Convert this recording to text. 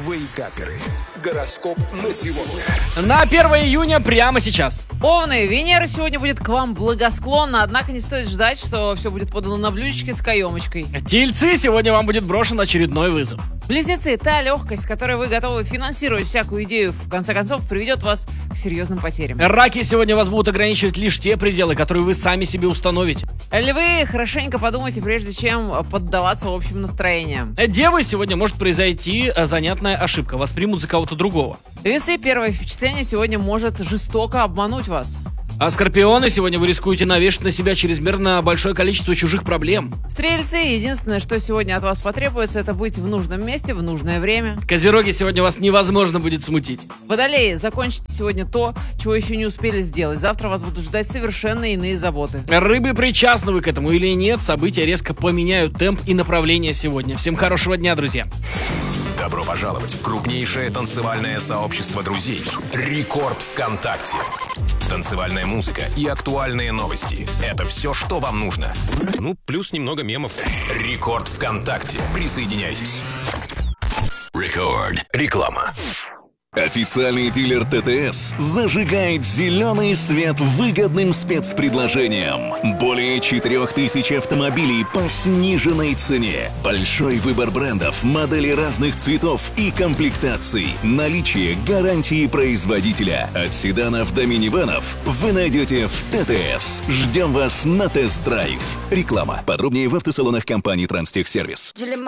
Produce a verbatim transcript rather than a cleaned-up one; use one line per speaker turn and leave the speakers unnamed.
Вейкаперы. Гороскоп на сегодня.
На первое июня прямо сейчас.
Овны, Венера сегодня будет к вам благосклонна, однако не стоит ждать, что все будет подано на блюдечке с каемочкой.
Тельцы, сегодня вам будет брошен очередной вызов.
Близнецы, та легкость, с которой вы готовы финансировать всякую идею, в конце концов, приведет вас к серьезным потерям.
Раки, сегодня вас будут ограничивать лишь те пределы, которые вы сами себе установите.
Львы, хорошенько подумайте, прежде чем поддаваться общим настроениям.
Девы, сегодня может произойти занятная ошибка. Вас примут за кого-то другого.
Весы, первое впечатление сегодня может жестоко обмануть вас.
А скорпионы, сегодня вы рискуете навешать на себя чрезмерно большое количество чужих проблем.
Стрельцы, единственное, что сегодня от вас потребуется, это быть в нужном месте в нужное время.
Козероги, сегодня вас невозможно будет смутить.
Водолеи, закончите сегодня то, чего еще не успели сделать. Завтра вас будут ждать совершенно иные заботы.
Рыбы, причастны вы к этому или нет, события резко поменяют темп и направление сегодня. Всем хорошего дня, друзья.
Добро пожаловать в крупнейшее танцевальное сообщество друзей «Рекорд ВКонтакте». Танцевальная музыка и актуальные новости – это все, что вам нужно. Ну, плюс немного мемов. «Рекорд ВКонтакте». Присоединяйтесь. Рекорд. Реклама.
Официальный дилер ТТС зажигает зеленый свет выгодным спецпредложением. Более четырех тысяч автомобилей по сниженной цене. Большой выбор брендов, моделей разных цветов и комплектаций. Наличие гарантии производителя. От седанов до минивэнов вы найдете в ТТС. Ждем вас на тест-драйв. Реклама. Подробнее в автосалонах компании «Транстехсервис».